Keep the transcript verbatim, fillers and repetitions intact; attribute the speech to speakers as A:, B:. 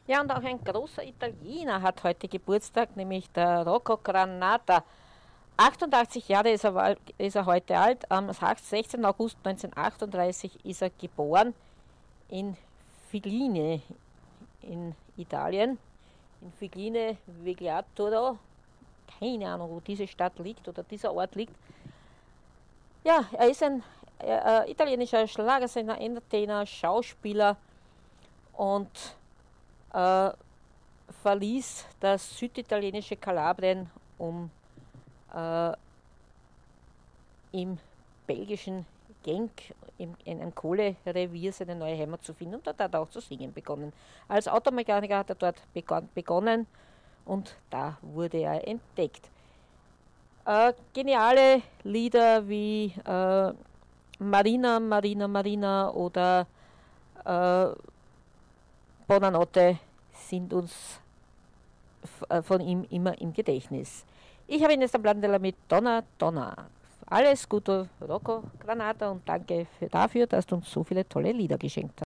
A: Ja, und auch ein großer Italiener hat heute Geburtstag, nämlich der Rocco Granata. achtundachtzig Jahre ist er, wa- ist er heute alt. Am sechzehnten August neunzehnhundertachtunddreißig ist er geboren in Figline in Italien. In Figline Vegliatoro. Keine Ahnung, wo diese Stadt liegt oder dieser Ort liegt. Ja, er ist ein äh, äh, italienischer Schlagersänger, Entertainer, Schauspieler und äh, verließ das süditalienische Kalabrien, um äh, im belgischen Genk im, in einem Kohlerevier seine neue Heimat zu finden, und dort hat er auch zu singen begonnen. Als Automechaniker hat er dort begon, begonnen und da wurde er entdeckt. Äh, geniale Lieder wie äh, Marina, Marina, Marina oder äh, Buonanotte sind uns äh, von ihm immer im Gedächtnis. Ich habe Ines Blandella mit Donna Donna. Alles Gute, Rocco Granata, und danke für, dafür, dass du uns so viele tolle Lieder geschenkt hast.